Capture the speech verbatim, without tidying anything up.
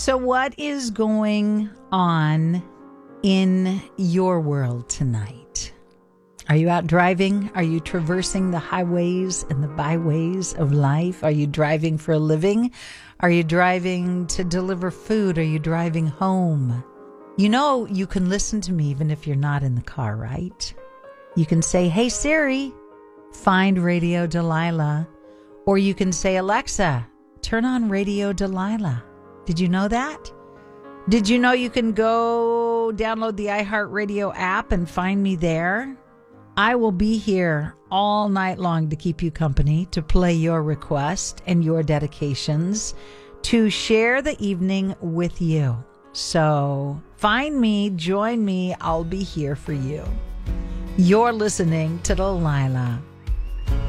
So what is going on in your world tonight? Are you out driving? Are you traversing the highways and the byways of life? Are you driving for a living? Are you driving to deliver food? Are you driving home? You know, you can listen to me even if you're not in the car, right? You can say, hey, Siri, find Radio Delilah. Or you can say, Alexa, turn on Radio Delilah. Did you know that? Did you know you can go download the iHeartRadio app and find me there? I will be here all night long to keep you company, to play your request and your dedications, to share the evening with you. So find me, join me, I'll be here for you. You're listening to Delilah.